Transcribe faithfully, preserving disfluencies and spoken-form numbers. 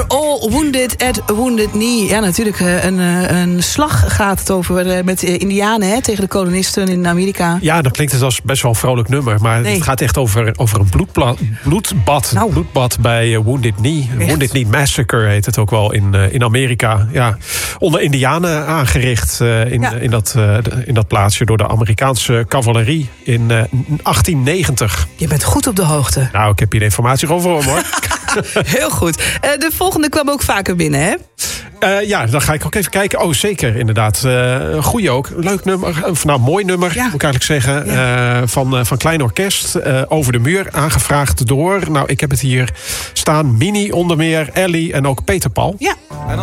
We're all wounded at Wounded Knee. Ja, natuurlijk. Een, een slag gaat het over met Indianen hè, tegen de kolonisten in Amerika. Ja, dan klinkt het als best wel een vrolijk nummer. Maar nee. Het gaat echt over, over een bloedpla- bloedbad. Nou. bloedbad bij Wounded Knee. Echt? Wounded Knee Massacre heet het ook wel in, in Amerika. Ja, onder Indianen aangericht uh, in, ja. in, dat, uh, in dat plaatsje door de Amerikaanse cavalerie in uh, achttien negentig. Je bent goed op de hoogte. Nou, ik heb hier de informatie over hoor. Heel goed. Uh, de volgende kwam ook vaker binnen, hè? Uh, ja, dan ga ik ook even kijken. Oh, zeker, inderdaad. Uh, goeie ook. Leuk nummer. Of nou, mooi nummer, ja. moet ik eigenlijk zeggen. Ja. Uh, van, uh, van Klein Orkest. Uh, Over de Muur. Aangevraagd door... Nou, ik heb het hier staan. Minnie onder meer, Ellie en ook Peter Paul. Ja.